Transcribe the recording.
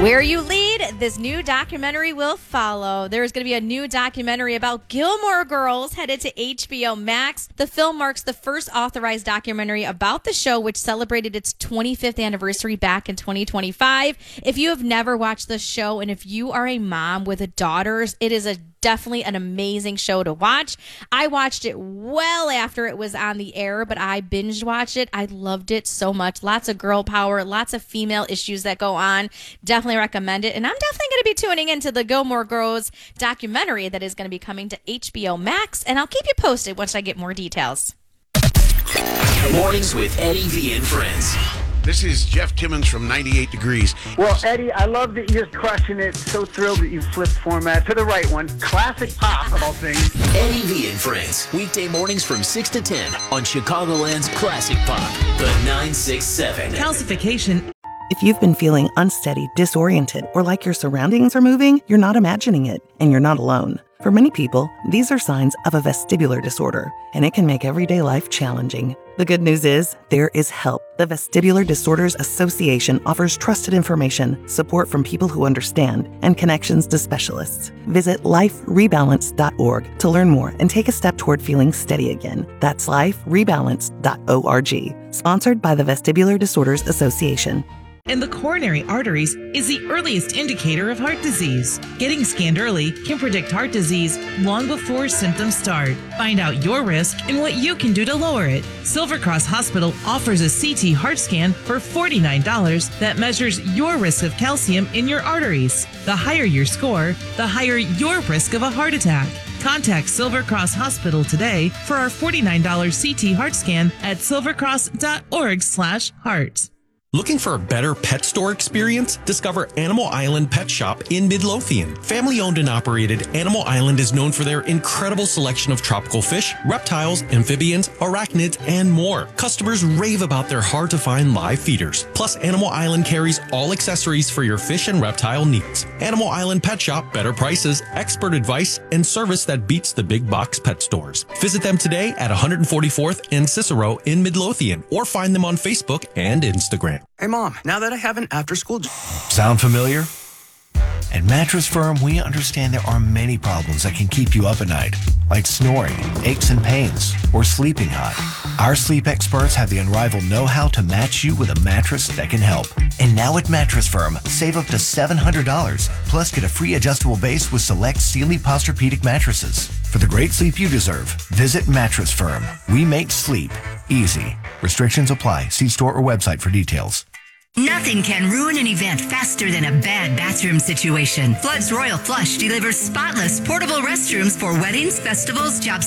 Where you lead, this new documentary will follow. There's going to be a new documentary about Gilmore Girls headed to HBO Max. The film marks the first authorized documentary about the show, which celebrated its 25th anniversary back in 2025. If you have never watched the show, and if you are a mom with daughters, it is definitely an amazing show to watch. I watched it well after it was on the air, but I binge watched it. I loved it so much. Lots of girl power, lots of female issues that go on. Definitely recommend it. And I'm definitely going to be tuning into the Gilmore Girls documentary that is going to be coming to HBO Max. And I'll keep you posted once I get more details. Mornings with Eddie V and Friends. This is Jeff Timmons from 98 Degrees. Well, Eddie, I love that you're crushing it. So thrilled that you flipped format to the right one. Classic pop, of all things. Eddie V and Friends. Weekday mornings from 6 to 10 on Chicagoland's Classic Pop, the 967. Calcification. If you've been feeling unsteady, disoriented, or like your surroundings are moving, you're not imagining it, and you're not alone. For many people, these are signs of a vestibular disorder, and it can make everyday life challenging. The good news is, there is help. The Vestibular Disorders Association offers trusted information, support from people who understand, and connections to specialists. Visit liferebalance.org to learn more and take a step toward feeling steady again. That's liferebalance.org. Sponsored by the Vestibular Disorders Association. And the coronary arteries is the earliest indicator of heart disease. Getting scanned early can predict heart disease long before symptoms start. Find out your risk and what you can do to lower it. Silver Cross Hospital offers a CT heart scan for $49 that measures your risk of calcium in your arteries. The higher your score, the higher your risk of a heart attack. Contact Silver Cross Hospital today for our $49 CT heart scan at silvercross.org/heart. Looking for a better pet store experience? Discover Animal Island Pet Shop in Midlothian. Family owned and operated, Animal Island is known for their incredible selection of tropical fish, reptiles, amphibians, arachnids, and more. Customers rave about their hard to find live feeders. Plus, Animal Island carries all accessories for your fish and reptile needs. Animal Island Pet Shop, better prices, expert advice, and service that beats the big box pet stores. Visit them today at 144th and Cicero in Midlothian, or find them on Facebook and Instagram. Hey, Mom, now that I have an after-school job. Sound familiar? At Mattress Firm, we understand there are many problems that can keep you up at night, like snoring, aches and pains, or sleeping hot. Our sleep experts have the unrivaled know-how to match you with a mattress that can help. And now at Mattress Firm, save up to $700, plus get a free adjustable base with select Sealy Posturepedic mattresses. For the great sleep you deserve, visit Mattress Firm. We make sleep easy. Restrictions apply. See store or website for details. Nothing can ruin an event faster than a bad bathroom situation. Flood's Royal Flush delivers spotless, portable restrooms for weddings, festivals, job